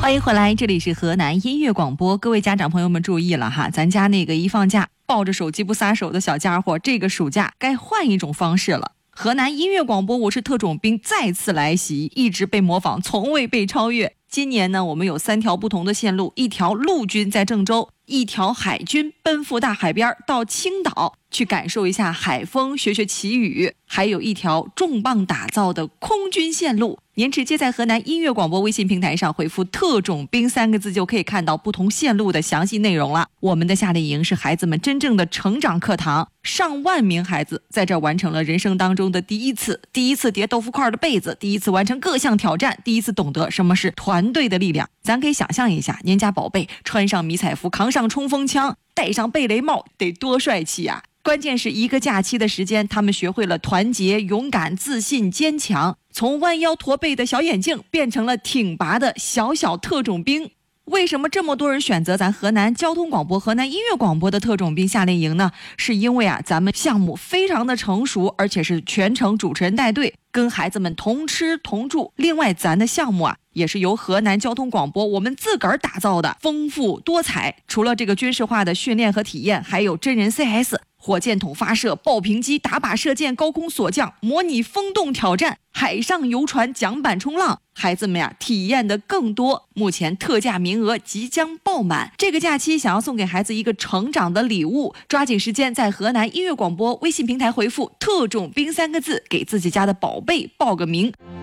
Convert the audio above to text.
欢迎回来，这里是河南音乐广播。各位家长朋友们注意了哈，咱家那个一放假抱着手机不撒手的小家伙，这个暑假该换一种方式了。河南音乐广播，我是特种兵再次来袭，一直被模仿，从未被超越。今年呢，我们有3条不同的线路，一条陆军在郑州，一条海军奔赴大海边到青岛去感受一下海风，学学祈雨，还有一条重磅打造的空军线路。您直接在河南音乐广播微信平台上回复特种兵3个字，就可以看到不同线路的详细内容了。我们的夏令营是孩子们真正的成长课堂，上万名孩子在这完成了人生当中的第一次叠豆腐块的被子，第一次完成各项挑战，第一次懂得什么是团队的力量。咱可以想象一下，您家宝贝穿上迷彩服，扛上冲锋枪，戴上贝雷帽，得多帅气呀！关键是一个假期的时间，他们学会了团结、勇敢、自信、坚强，从弯腰驼背的小眼镜变成了挺拔的小特种兵。为什么这么多人选择咱河南交通广播、河南音乐广播的特种兵夏令营呢？是因为咱们项目非常的成熟，而且是全程主持人带队，跟孩子们同吃同住。另外咱的项目也是由河南交通广播我们自个儿打造的，丰富多彩。除了这个军事化的训练和体验，还有真人 CS、火箭筒发射、爆屏机、打靶射箭、高空锁降、模拟风洞挑战、海上游船、桨板冲浪，孩子们体验的更多。目前特价名额即将爆满，这个假期想要送给孩子一个成长的礼物，抓紧时间在河南音乐广播微信平台回复特种兵3个字，给自己家的宝贝报个名。